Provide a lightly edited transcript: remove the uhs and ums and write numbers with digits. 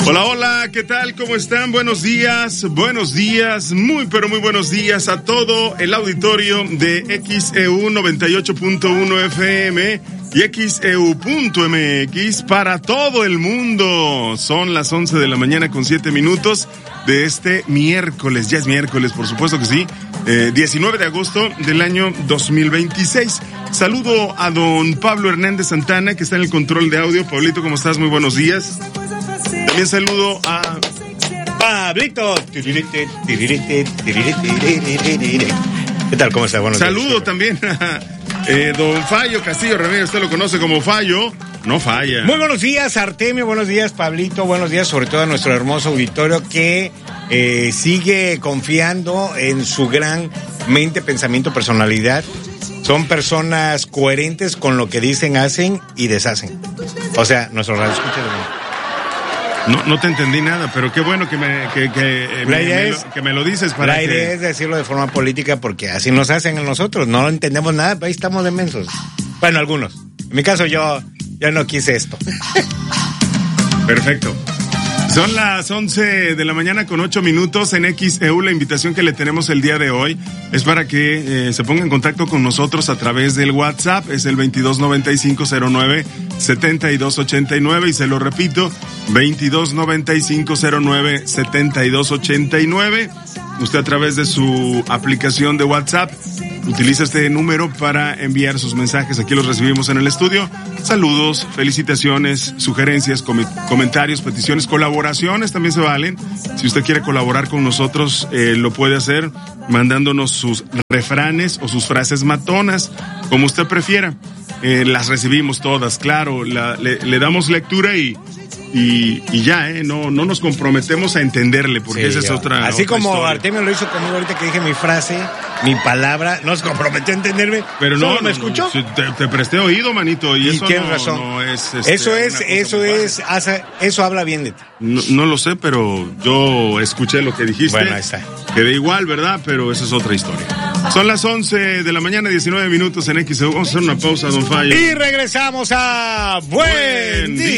Hola, hola, ¿qué tal? ¿Cómo están? Buenos días, muy pero muy buenos días a todo el auditorio de XEU 98.1 FM y XEU.mx para todo el mundo. Son las 11 de la mañana con 7 minutos de este miércoles, ya es miércoles, por supuesto que sí, 19 de agosto del año 2026. Saludo a don Pablo Hernández Santana, que está en el control de audio. Pablito, ¿cómo estás? Muy buenos días. También saludo a Pablito. ¿Qué tal? ¿Cómo está? Buenos saludo días. También a don Fallo Castillo Ramírez, usted lo conoce como Fallo, no falla. Muy buenos días, Artemio, buenos días, Pablito, buenos días sobre todo a nuestro hermoso auditorio que sigue confiando en su gran mente, pensamiento, personalidad. Son personas coherentes con lo que dicen, hacen y deshacen. O sea, nuestro radio escucha de mí. No te entendí nada, pero qué bueno que me lo dices para la idea es decirlo de forma política porque así nos hacen a nosotros, no entendemos nada, ahí estamos de mensos. Bueno, algunos. En mi caso yo no quise esto. Perfecto. Son las 11 de la mañana con 8 minutos en XEU. La invitación que le tenemos el día de hoy es para que se ponga en contacto con nosotros a través del WhatsApp. Es el 229509-7289 y se lo repito, 229509-7289. Usted a través de su aplicación de WhatsApp utiliza este número para enviar sus mensajes. Aquí los recibimos en el estudio. Saludos, felicitaciones, sugerencias, comentarios, peticiones, colaboraciones también se valen. Si usted quiere colaborar con nosotros, lo puede hacer mandándonos sus refranes o sus frases matonas, como usted prefiera. Las recibimos todas, claro, le damos lectura y ya, no nos comprometemos a entenderle, porque esa es otra. Así otra como historia. Artemio lo hizo conmigo ahorita que dije mi frase, mi palabra, no se comprometió a entenderme. Pero no me escuchó. Te presté oído, manito, y eso tienes razón. No es. Eso habla bien de ti. No lo sé, pero yo escuché lo que dijiste. Bueno, ahí está. Quedé igual, ¿verdad? Pero esa es otra historia. Son las 11 de la mañana, 19 minutos en XEU. Vamos a hacer una pausa, don Fallo. Y regresamos a Buen Día.